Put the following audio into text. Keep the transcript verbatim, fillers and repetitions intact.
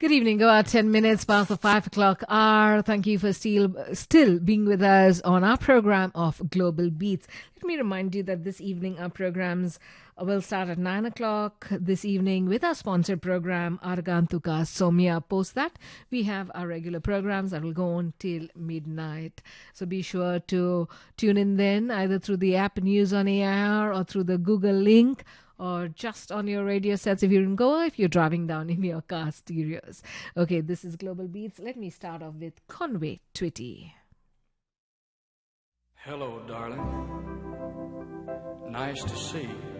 Good evening. About ten minutes past the five o'clock hour. Thank you for still, still being with us on our program of Global Beats. Let me remind you that this evening our programs will start at nine o'clock this evening with our sponsored program, Argantuka Somya. Post that, we have our regular programs that will go on till midnight. So be sure to tune in then, either through the app News on A I R or through the Google link, or just on your radio sets if you're in Goa, if you're driving down in your car stereos. Okay, this is Global Beats. Let me start off with Conway Twitty. Hello, darling. Nice to see you.